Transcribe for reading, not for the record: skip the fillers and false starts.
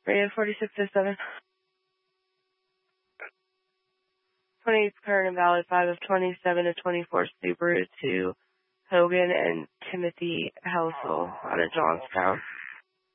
Radio 4607. 28th current and valid 5 of 27 to 24 Subaru to Hogan and Timothy Helsel out of Johnstown.